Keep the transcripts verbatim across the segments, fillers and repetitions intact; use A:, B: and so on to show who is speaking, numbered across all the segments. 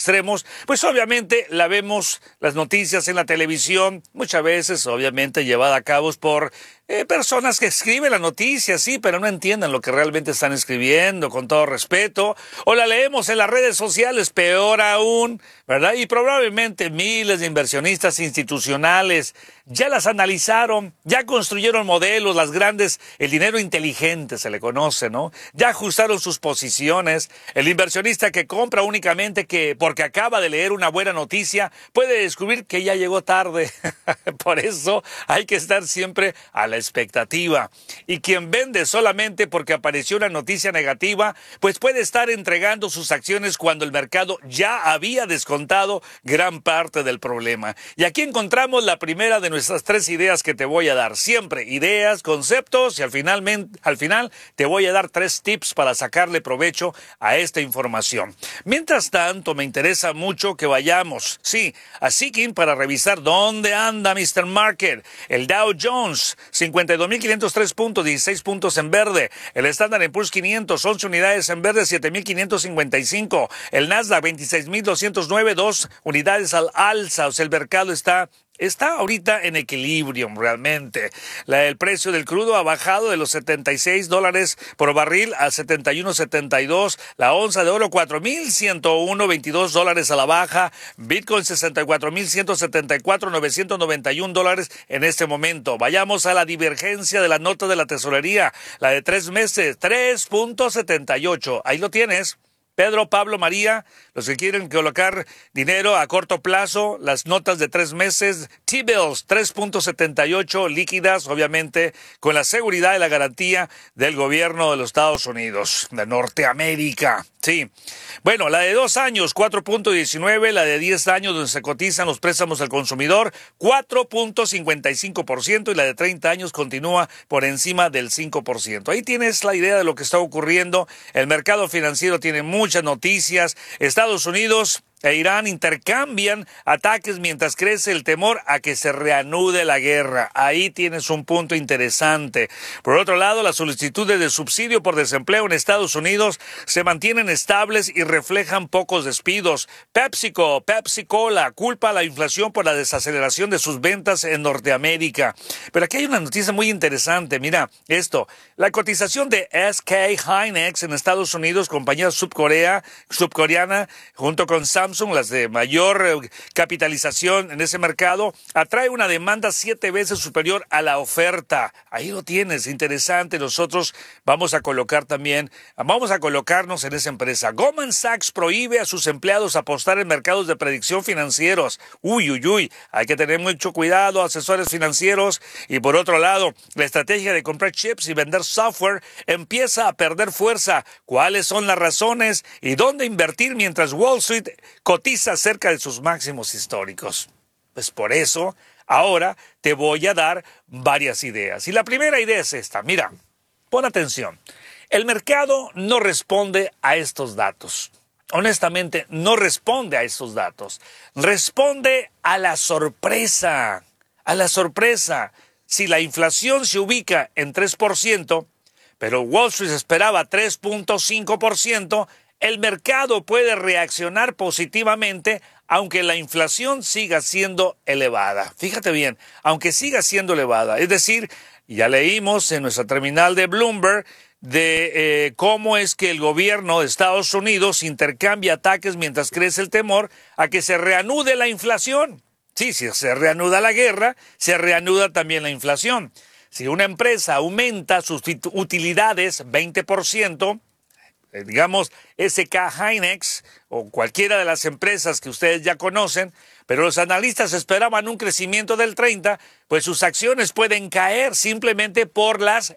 A: extremos, pues obviamente la vemos, las noticias en la televisión, muchas veces obviamente llevada a cabo por eh, personas que escriben la noticia, sí, pero no entienden lo que realmente están escribiendo, con todo respeto, o la leemos en las redes sociales, peor aún, ¿verdad? Y probablemente miles de inversionistas institucionales ya las analizaron, ya construyeron modelos, las grandes, el dinero inteligente se le conoce, ¿no? Ya ajustaron sus posiciones. El inversionista que compra únicamente que porque acaba de leer una buena noticia puede descubrir que ya llegó tarde. Por eso hay que estar siempre a la expectativa. Y quien vende solamente porque apareció una noticia negativa, pues puede estar entregando sus acciones cuando el mercado ya había descontado gran parte del problema. Y aquí encontramos la primera de nuestras tres ideas que te voy a dar. Siempre ideas, conceptos y al final, al final te voy a dar tres tips para sacarle provecho a esta información. Mientras tanto, me interesa mucho que vayamos, sí, a Seeking para revisar dónde anda mister Market. El Dow Jones, cincuenta y dos mil quinientos tres puntos, dieciséis puntos en verde. El Standard and Poor's quinientos, once unidades en verde, siete mil quinientos cincuenta y cinco. El Nasdaq, veintiséis mil doscientos nueve, dos unidades al alza. O sea, el mercado está Está ahorita en equilibrio realmente. La, el precio del crudo ha bajado de los setenta y seis dólares por barril a setenta y uno setenta y dos. La onza de oro cuatro mil ciento uno, veintidós dólares a la baja. Bitcoin sesenta y cuatro mil ciento setenta y cuatro, novecientos noventa y uno dólares en este momento. Vayamos a la divergencia de la nota de la tesorería. La de tres meses, tres punto setenta y ocho. Ahí lo tienes. Pedro, Pablo, María, los que quieren colocar dinero a corto plazo, las notas de tres meses, T-bills, tres punto setenta y ocho líquidas, obviamente, con la seguridad y la garantía del gobierno de los Estados Unidos, de Norteamérica. Sí. Bueno, la de dos años, cuatro punto diecinueve, la de diez años, donde se cotizan los préstamos al consumidor, cuatro punto cincuenta y cinco por ciento, y la de treinta años continúa por encima del cinco por ciento. Ahí tienes la idea de lo que está ocurriendo. El mercado financiero tiene muchas noticias. Estados Unidos e Irán intercambian ataques mientras crece el temor a que se reanude la guerra. Ahí tienes un punto interesante. Por otro lado, las solicitudes de subsidio por desempleo en Estados Unidos se mantienen estables y reflejan pocos despidos. PepsiCo, Pepsi Cola, culpa a la inflación por la desaceleración de sus ventas en Norteamérica. Pero aquí hay una noticia muy interesante. Mira, esto, la cotización de S K Hynix en Estados Unidos, compañía subcorea, subcoreana, junto con Samsung, las de mayor capitalización en ese mercado, atrae una demanda siete veces superior a la oferta. Ahí lo tienes, interesante. Nosotros vamos a colocar también, vamos a colocarnos en esa empresa. Goldman Sachs prohíbe a sus empleados apostar en mercados de predicción financieros. Uy, uy, uy, hay que tener mucho cuidado, asesores financieros. Y por otro lado, la estrategia de comprar chips y vender software empieza a perder fuerza. ¿Cuáles son las razones y dónde invertir mientras Wall Street cotiza cerca de sus máximos históricos? Pues por eso, ahora te voy a dar varias ideas. Y la primera idea es esta. Mira, pon atención. El mercado no responde a estos datos. Honestamente, no responde a estos datos. Responde a la sorpresa. A la sorpresa. Si la inflación se ubica en tres por ciento, pero Wall Street esperaba tres punto cinco por ciento, el mercado puede reaccionar positivamente aunque la inflación siga siendo elevada. Fíjate bien, aunque siga siendo elevada. Es decir, ya leímos en nuestra terminal de Bloomberg de eh, cómo es que el gobierno de Estados Unidos intercambia ataques mientras crece el temor a que se reanude la inflación. Sí, si se reanuda la guerra, se reanuda también la inflación. Si una empresa aumenta sus utilidades veinte por ciento, digamos S K Hynix o cualquiera de las empresas que ustedes ya conocen, pero los analistas esperaban un crecimiento del treinta, pues sus acciones pueden caer simplemente por las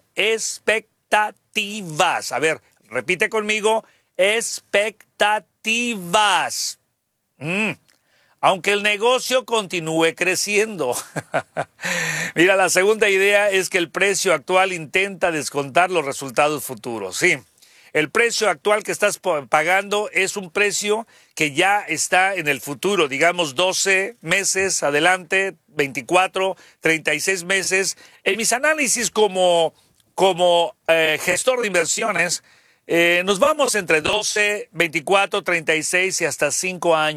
A: expectativas. A ver, repite conmigo, expectativas. Mm. Aunque el negocio continúe creciendo. Mira, la segunda idea es que el precio actual intenta descontar los resultados futuros. Sí. El precio actual que estás pagando es un precio que ya está en el futuro, digamos doce meses adelante, veinticuatro, treinta y seis meses. En mis análisis como, como eh, gestor de inversiones, eh, nos vamos entre doce, veinticuatro, treinta y seis y hasta cinco años.